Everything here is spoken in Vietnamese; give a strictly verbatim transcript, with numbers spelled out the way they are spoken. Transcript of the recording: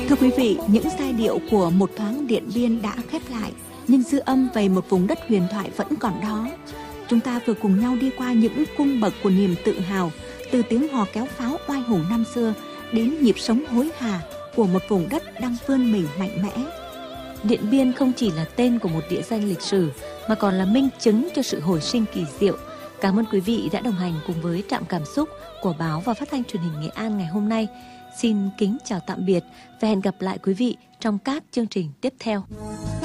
Thưa quý vị, những giai điệu của Một Thoáng Điện Biên đã khép lại, nhưng dư âm về một vùng đất huyền thoại vẫn còn đó. Chúng ta vừa cùng nhau đi qua những cung bậc của niềm tự hào, từ tiếng hò kéo pháo oai hùng năm xưa đến nhịp sống hối hả của một vùng đất đang vươn mình mạnh mẽ. Điện Biên không chỉ là tên của một địa danh lịch sử mà còn là minh chứng cho sự hồi sinh kỳ diệu. Cảm ơn quý vị đã đồng hành cùng với Trạm Cảm Xúc của Báo và Phát thanh Truyền hình Nghệ An ngày hôm nay. Xin kính chào tạm biệt và hẹn gặp lại quý vị trong các chương trình tiếp theo.